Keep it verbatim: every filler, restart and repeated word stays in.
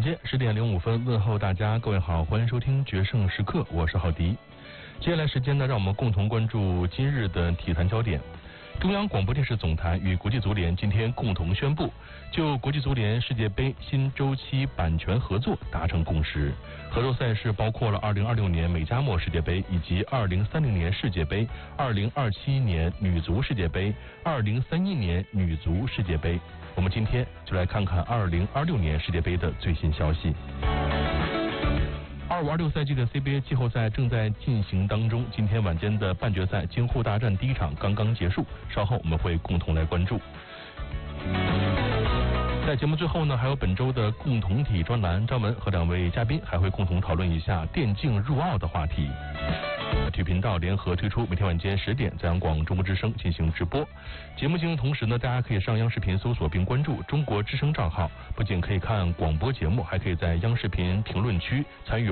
间十点零五分，问候大家，各位好，欢迎收听决胜时刻，我是郝迪。接下来时间呢，让我们共同关注今日的体坛焦点。中央广播电视总台与国际足联今天共同宣布，就国际足联世界杯新周期版权合作达成共识。合作赛事包括了二零二六年美加墨世界杯以及二零三零年世界杯、二零二七年女足世界杯、二零三一年女足世界杯。我们今天就来看看二零二六年世界杯的最新消息。二五二六赛季的 C B A 季后赛正在进行当中，今天晚间的半决赛京沪大战第一场刚刚结束，稍后我们会共同来关注。在节目最后呢，还有本周的共同体专栏，张文和两位嘉宾还会共同讨论一下电竞入奥的话题。体育频道联合推出，每天晚间十点在央广中国之声进行直播。节目进行同时呢，大家可以上央视频搜索并关注中国之声账号，不仅可以看广播节目，还可以在央视频评论区参与